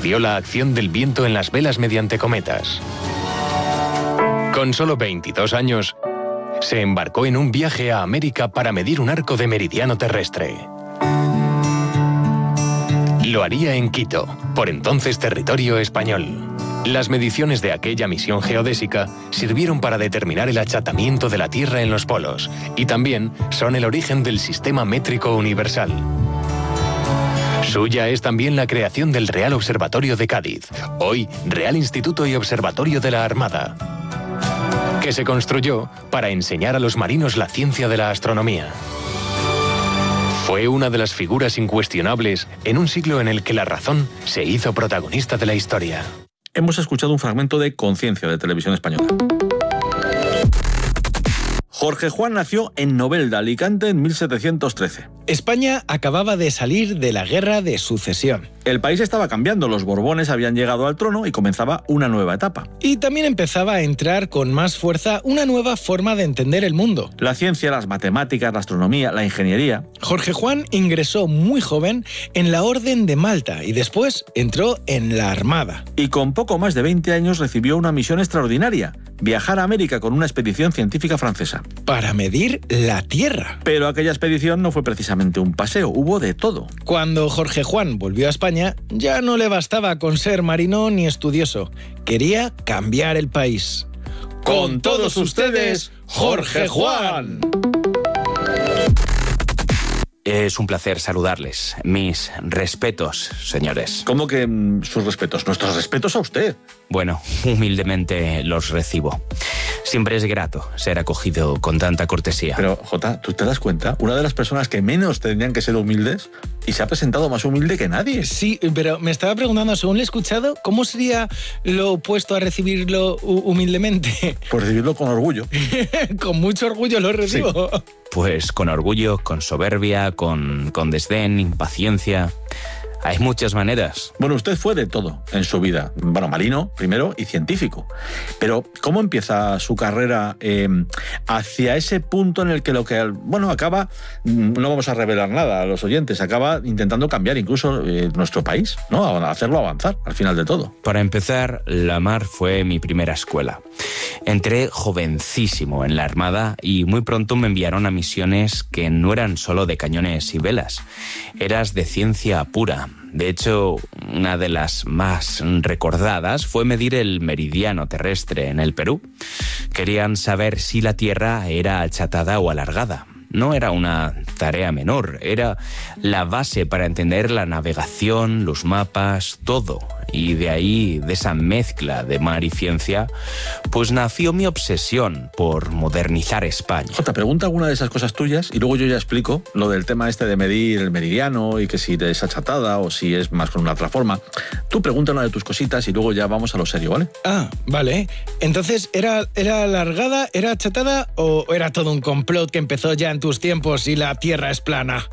estudió la acción del viento en las velas mediante cometas. Con solo 22 años, se embarcó en un viaje a América para medir un arco de meridiano terrestre. Lo haría en Quito, por entonces territorio español. Las mediciones de aquella misión geodésica sirvieron para determinar el achatamiento de la Tierra en los polos y también son el origen del sistema métrico universal. Suya es también la creación del Real Observatorio de Cádiz, hoy Real Instituto y Observatorio de la Armada, que se construyó para enseñar a los marinos la ciencia de la astronomía. Fue una de las figuras incuestionables en un siglo en el que la razón se hizo protagonista de la historia. Hemos escuchado un fragmento de Conciencia de Televisión Española. Jorge Juan nació en Novelda, Alicante, en 1713. España acababa de salir de la Guerra de Sucesión. El país estaba cambiando, los Borbones habían llegado al trono y comenzaba una nueva etapa. Y también empezaba a entrar con más fuerza una nueva forma de entender el mundo. La ciencia, las matemáticas, la astronomía, la ingeniería. Jorge Juan ingresó muy joven en la Orden de Malta y después entró en la Armada. Y con poco más de 20 años recibió una misión extraordinaria: viajar a América con una expedición científica francesa. Para medir la Tierra. Pero aquella expedición no fue precisamente un paseo, hubo de todo. Cuando Jorge Juan volvió a España, ya no le bastaba con ser marino ni estudioso. Quería cambiar el país. Con todos ustedes, Jorge Juan. Es un placer saludarles. Mis respetos, señores. ¿Cómo que sus respetos? Nuestros respetos a usted. Bueno, humildemente los recibo. Siempre es grato ser acogido con tanta cortesía. Pero, Jota, ¿tú te das cuenta? Una de las personas que menos tendrían que ser humildes y se ha presentado más humilde que nadie. Sí, pero me estaba preguntando, según le he escuchado, ¿cómo sería lo opuesto a recibirlo humildemente? Por recibirlo con orgullo. Con mucho orgullo lo recibo. Sí. Pues con orgullo, con soberbia, con desdén, impaciencia. Hay muchas maneras. Bueno, usted fue de todo en su vida. Bueno, marino primero y científico. Pero, ¿cómo empieza su carrera hacia ese punto en el que acaba, no vamos a revelar nada a los oyentes, acaba intentando cambiar incluso nuestro país, ¿no? Hacerlo avanzar al final de todo? Para empezar, la mar fue mi primera escuela. Entré jovencísimo en la Armada y muy pronto me enviaron a misiones que no eran solo de cañones y velas, eran de ciencia pura. De hecho, una de las más recordadas fue medir el meridiano terrestre en el Perú. Querían saber si la Tierra era achatada o alargada. No era una tarea menor, era la base para entender la navegación, los mapas, todo. Y de ahí, de esa mezcla de mar y ciencia, pues nació mi obsesión por modernizar España. Jota, pregunta alguna de esas cosas tuyas y luego yo ya explico lo del tema este de medir el meridiano y que si es achatada o si es más con una otra forma. Tú pregunta una de tus cositas y luego ya vamos a lo serio, ¿vale? Ah, vale. Entonces, ¿era alargada, era achatada o era todo un complot que empezó ya en tus tiempos y la Tierra es plana?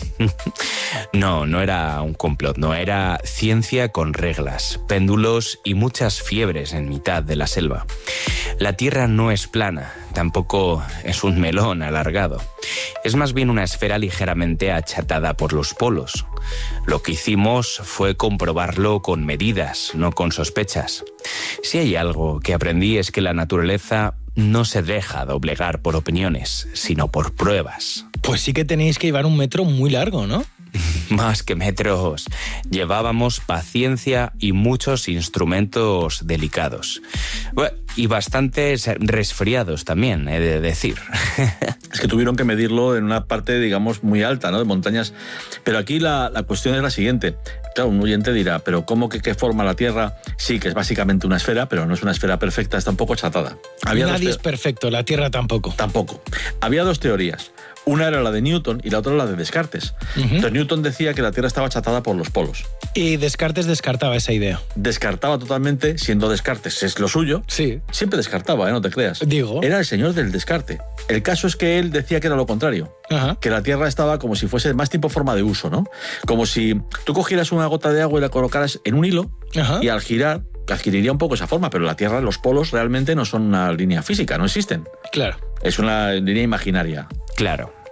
No era un complot, no, era ciencia con reglas, péndulos y muchas fiebres en mitad de la selva. La Tierra no es plana, tampoco es un melón alargado. Es más bien una esfera ligeramente achatada por los polos. Lo que hicimos fue comprobarlo con medidas, no con sospechas. Si hay algo que aprendí es que la naturaleza no se deja doblegar por opiniones, sino por pruebas. Pues sí que tenéis que llevar un metro muy largo, ¿no? Más que metros. Llevábamos paciencia y muchos instrumentos delicados. Y bastantes resfriados también, he de decir. Es que tuvieron que medirlo en una parte, digamos, muy alta, ¿no? De montañas. Pero aquí la cuestión es la siguiente. Claro, un oyente dirá, pero ¿cómo que qué forma la Tierra? Sí, que es básicamente una esfera, pero no es una esfera perfecta, está un poco achatada. Nadie es perfecto, la Tierra tampoco. Tampoco. Había dos teorías. Una era la de Newton y la otra la de Descartes. Entonces Newton decía que la Tierra estaba achatada por los polos. Y Descartes descartaba esa idea. Descartaba totalmente, siendo Descartes es lo suyo. Sí. Siempre descartaba, no te creas. Digo. Era el señor del descarte. El caso es que él decía que era lo contrario. Ajá. Que la Tierra estaba como si fuese más tipo forma de uso, ¿no? Como si tú cogieras una gota de agua y la colocaras en un hilo. Ajá. Y al girar adquiriría un poco esa forma, pero la Tierra, los polos realmente no son una línea física, no existen. Claro. Es una línea imaginaria. Claro.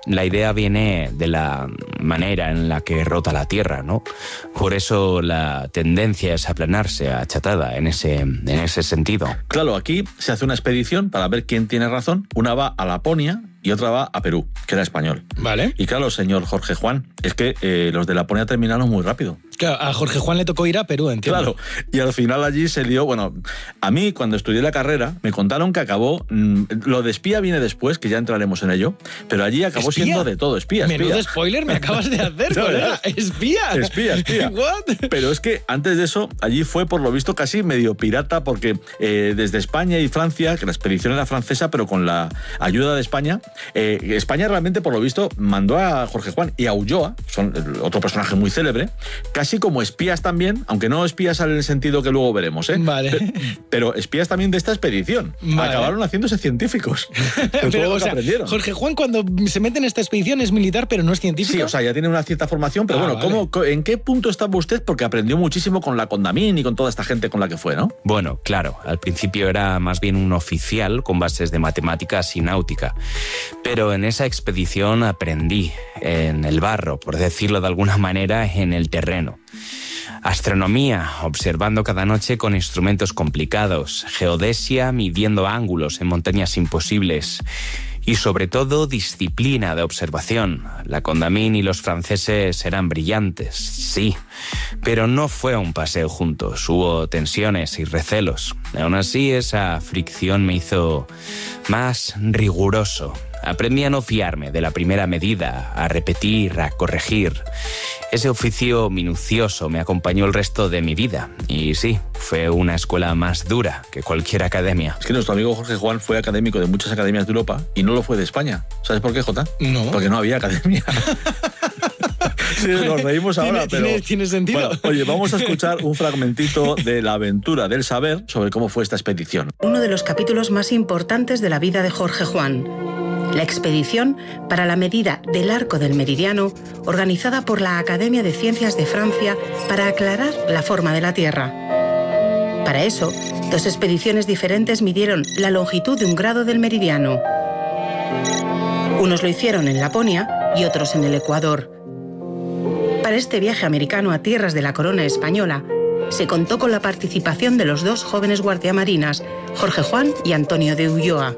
La idea viene de la manera en la que rota la Tierra, ¿no? Por eso la tendencia es aplanarse, achatada, en ese sentido. Claro, aquí se hace una expedición para ver quién tiene razón. Una va a Laponia y otra va a Perú, que era español. Vale. Y claro, señor Jorge Juan, es que los de Laponia terminaron muy rápido. Claro, a Jorge Juan le tocó ir a Perú, entiendo. Claro, y al final allí se lió. Bueno, a mí cuando estudié la carrera me contaron que acabó, lo de espía viene después, que ya entraremos en ello, pero allí acabó ¿Espía? siendo de todo, espía. Menudo spoiler me acabas de hacer, No, colega. ¡Espía! Espía. ¿What? Pero es que antes de eso, allí fue por lo visto casi medio pirata, porque desde España y Francia, que la expedición era francesa, pero con la ayuda de España, España realmente por lo visto mandó a Jorge Juan y a Ulloa, otro personaje muy célebre, casi como espías también, aunque no espías en el sentido que luego veremos, ¿eh? Vale. Pero espías también de esta expedición. Vale. Acabaron haciéndose científicos. Pero, o o sea, aprendieron. Jorge Juan cuando se mete en esta expedición es militar, pero no es científico. Sí, o sea, ya tiene una cierta formación, pero bueno, vale. ¿en qué punto estaba usted? Porque aprendió muchísimo con la Condamine y con toda esta gente con la que fue, ¿no? Bueno, claro, al principio era más bien un oficial con bases de matemáticas y náutica, pero en esa expedición aprendí en el barro, por decirlo de alguna manera, en el terreno. Astronomía, observando cada noche con instrumentos complicados, geodesia, midiendo ángulos en montañas imposibles y sobre todo disciplina de observación. La Condamine y los franceses eran brillantes, sí, pero no fue un paseo juntos, hubo tensiones y recelos. Aún así, esa fricción me hizo más riguroso. Aprendí a no fiarme de la primera medida, a repetir, a corregir. Ese oficio minucioso me acompañó el resto de mi vida. Y sí, fue una escuela más dura que cualquier academia. Es que nuestro amigo Jorge Juan fue académico de muchas academias de Europa y no lo fue de España. ¿Sabes por qué, Jota? No. Porque no había academia. Sí, nos reímos ahora, pero... ¿Tiene sentido? Bueno, oye, vamos a escuchar un fragmentito de La aventura del saber sobre cómo fue esta expedición. Uno de los capítulos más importantes de la vida de Jorge Juan. La expedición para la medida del arco del meridiano, organizada por la Academia de Ciencias de Francia para aclarar la forma de la Tierra. Para eso, 2 expediciones diferentes midieron la longitud de un grado del meridiano. Unos lo hicieron en Laponia y otros en el Ecuador. Para este viaje americano a tierras de la corona española, se contó con la participación de los 2 jóvenes guardiamarinas, Jorge Juan y Antonio de Ulloa.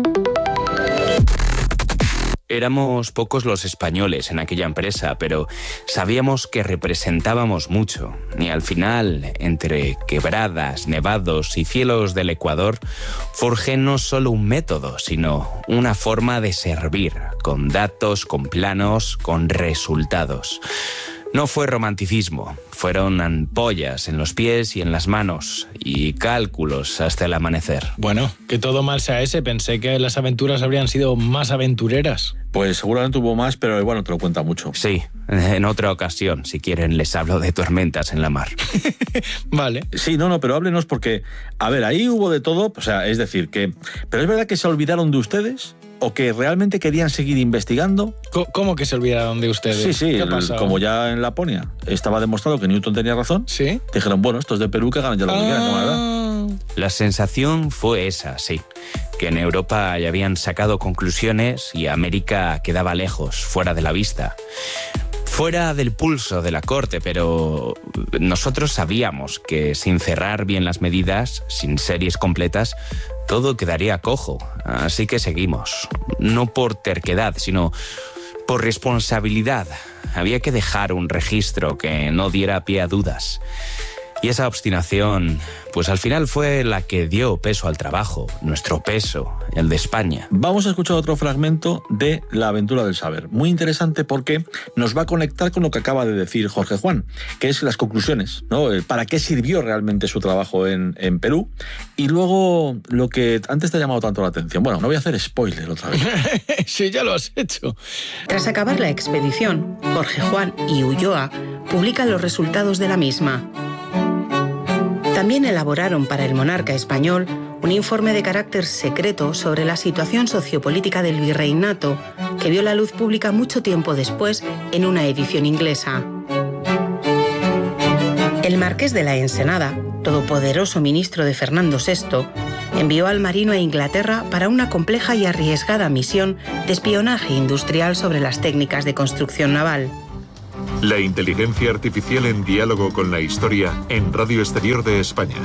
Éramos pocos los españoles en aquella empresa, pero sabíamos que representábamos mucho. Y al final, entre quebradas, nevados y cielos del Ecuador, forjé no solo un método, sino una forma de servir, con datos, con planos, con resultados. No fue romanticismo, fueron ampollas en los pies y en las manos y cálculos hasta el amanecer. Bueno, que todo mal sea ese, pensé que las aventuras habrían sido más aventureras. Pues seguramente hubo más, pero igual no te lo cuenta mucho. Sí, en otra ocasión, si quieren, les hablo de tormentas en la mar. Vale. Sí, no, pero háblenos porque, a ver, ahí hubo de todo, o sea, es decir, que... ¿Pero es verdad que se olvidaron de ustedes? ¿O que realmente querían seguir investigando? ¿Cómo que se olvidaron de ustedes? Sí, ¿Qué pasó? como ya en Laponia estaba demostrado que Newton tenía razón, ¿Sí? dijeron, bueno, estos de Perú que ganan ya lo que quieran, ¿no, verdad? La sensación fue esa, sí, que en Europa ya habían sacado conclusiones y América quedaba lejos, fuera de la vista. Fuera del pulso de la corte, pero nosotros sabíamos que sin cerrar bien las medidas, sin series completas, todo quedaría cojo. Así que seguimos. No por terquedad, sino por responsabilidad. Había que dejar un registro que no diera pie a dudas. Y esa obstinación, pues al final fue la que dio peso al trabajo, nuestro peso, el de España. Vamos a escuchar otro fragmento de La aventura del saber. Muy interesante porque nos va a conectar con lo que acaba de decir Jorge Juan, que es las conclusiones, ¿no? Para qué sirvió realmente su trabajo en Perú. Y luego lo que antes te ha llamado tanto la atención. Bueno, no voy a hacer spoiler otra vez. Sí, ya lo has hecho. Tras acabar la expedición, Jorge Juan y Ulloa publican los resultados de la misma. También elaboraron para el monarca español un informe de carácter secreto sobre la situación sociopolítica del virreinato, que vio la luz pública mucho tiempo después en una edición inglesa. El marqués de la Ensenada, todopoderoso ministro de Fernando VI, envió al marino a Inglaterra para una compleja y arriesgada misión de espionaje industrial sobre las técnicas de construcción naval. La inteligencia artificial en diálogo con la historia en Radio Exterior de España.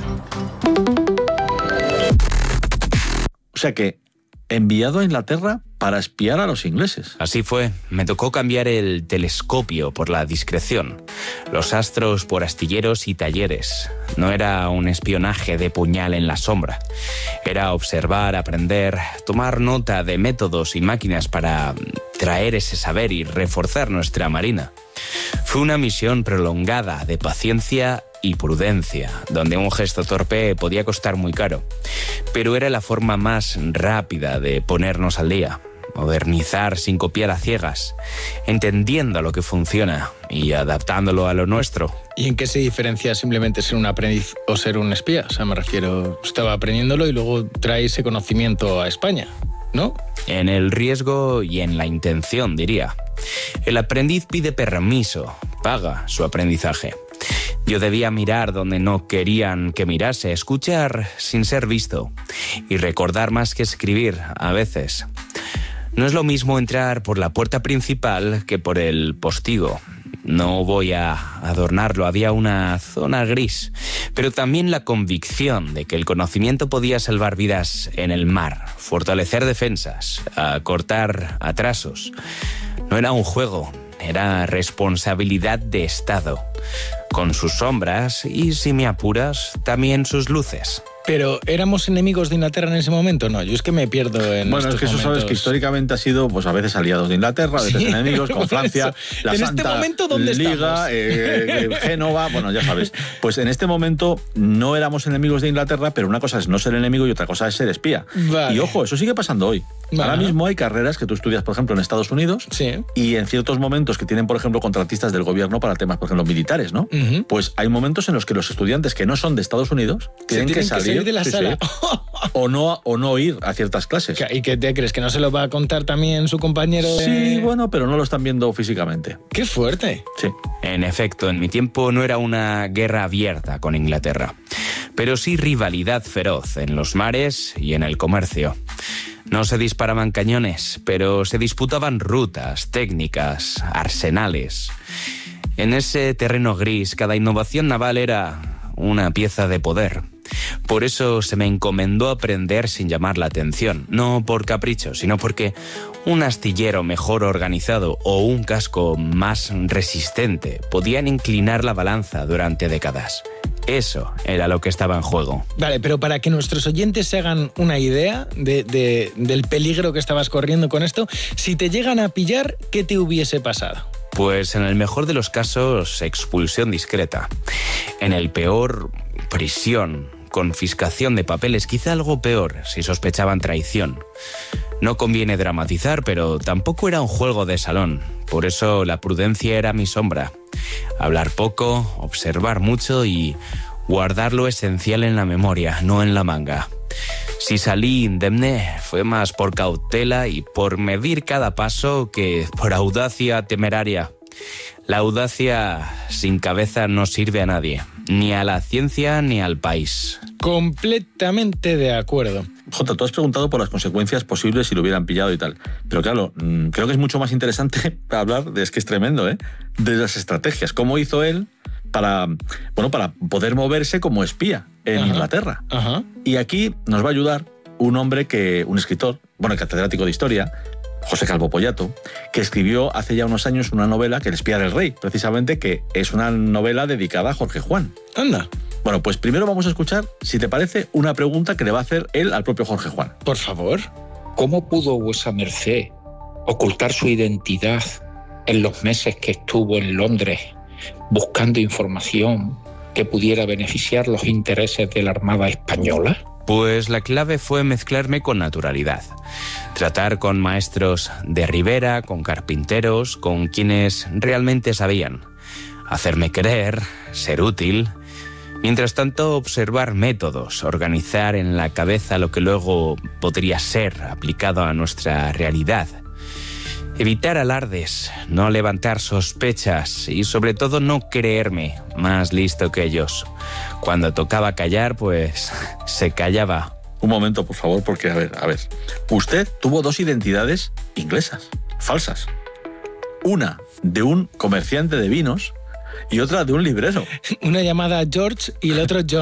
O sea que, enviado a Inglaterra para espiar a los ingleses. Así fue. Me tocó cambiar el telescopio por la discreción, los astros por astilleros y talleres. No era un espionaje de puñal en la sombra. Era observar, aprender, tomar nota de métodos y máquinas para traer ese saber y reforzar nuestra marina. Fue una misión prolongada de paciencia y prudencia, donde un gesto torpe podía costar muy caro. Pero era la forma más rápida de ponernos al día. Modernizar sin copiar a ciegas, entendiendo lo que funciona y adaptándolo a lo nuestro. ¿Y en qué se diferencia simplemente ser un aprendiz o ser un espía? O sea, me refiero, estaba aprendiéndolo y luego trae ese conocimiento a España, ¿no? En el riesgo y en la intención, diría. El aprendiz pide permiso, paga su aprendizaje. Yo debía mirar donde no querían que mirase, escuchar sin ser visto y recordar más que escribir a veces. No es lo mismo entrar por la puerta principal que por el postigo. No voy a adornarlo, había una zona gris, pero también la convicción de que el conocimiento podía salvar vidas en el mar, fortalecer defensas, acortar atrasos. No era un juego, era responsabilidad de Estado, con sus sombras y, si me apuras, también sus luces. Pero, ¿éramos enemigos de Inglaterra en ese momento? No, yo es que me pierdo en Bueno, es que eso momentos. sabes que históricamente ha sido, pues a veces aliados de Inglaterra, a veces enemigos, con Francia, la en Santa este momento, ¿dónde Liga, Génova, bueno, ya sabes. Pues en este momento no éramos enemigos de Inglaterra, pero una cosa es no ser enemigo y otra cosa es ser espía. Vale. Y ojo, eso sigue pasando hoy. Vale. Ahora mismo hay carreras que tú estudias, por ejemplo, en Estados Unidos, Sí. y en ciertos momentos que tienen, por ejemplo, contratistas del gobierno para temas, por ejemplo, militares, ¿no? Ujú. Pues hay momentos en los que los estudiantes que no son de Estados Unidos tienen que salir de la sí, sala. sí, o no ir a ciertas clases. ¿Y qué te crees? ¿Que no se lo va a contar también su compañero? Sí, bueno, pero no lo están viendo físicamente. ¡Qué fuerte! Sí. En efecto, en mi tiempo no era una guerra abierta con Inglaterra, pero sí rivalidad feroz en los mares y en el comercio. No se disparaban cañones, pero se disputaban rutas, técnicas, arsenales. En ese terreno gris, cada innovación naval era una pieza de poder. Por eso se me encomendó aprender sin llamar la atención, no por capricho, sino porque un astillero mejor organizado o un casco más resistente podían inclinar la balanza durante décadas. Eso era lo que estaba en juego. Vale, pero para que nuestros oyentes se hagan una idea del peligro que estabas corriendo con esto, si te llegan a pillar, ¿qué te hubiese pasado? Pues en el mejor de los casos, expulsión discreta. En el peor, prisión, confiscación de papeles, quizá algo peor si sospechaban traición. No conviene dramatizar, pero tampoco era un juego de salón. Por eso la prudencia era mi sombra. Hablar poco, observar mucho y guardar lo esencial en la memoria, no en la manga. Si salí indemne, fue más por cautela y por medir cada paso que por audacia temeraria. La audacia sin cabeza no sirve a nadie, ni a la ciencia ni al país. Completamente de acuerdo. Jota, tú has preguntado por las consecuencias posibles si lo hubieran pillado y tal. Pero claro, creo que es mucho más interesante hablar es que es tremendo, de las estrategias. ¿Cómo hizo él para poder moverse como espía en Inglaterra? Ajá. Y aquí nos va a ayudar un escritor, catedrático de historia, José Calvo Pollato, que escribió hace ya unos años una novela, que El espía del rey, precisamente, que es una novela dedicada a Jorge Juan. Anda. Bueno, pues primero vamos a escuchar, si te parece, una pregunta que le va a hacer él al propio Jorge Juan. Por favor. ¿Cómo pudo vuesa merced ocultar su identidad en los meses que estuvo en Londres buscando información que pudiera beneficiar los intereses de la Armada Española? Pues la clave fue mezclarme con naturalidad. Tratar con maestros de Ribera, con carpinteros, con quienes realmente sabían. Hacerme querer, ser útil. Mientras tanto, observar métodos, organizar en la cabeza lo que luego podría ser aplicado a nuestra realidad. Evitar alardes, no levantar sospechas y sobre todo no creerme más listo que ellos. Cuando tocaba callar, pues se callaba. Un momento, por favor, porque, a ver. Usted tuvo 2 identidades inglesas, falsas. Una de un comerciante de vinos y otra de un librero. Una llamada George y el otro John.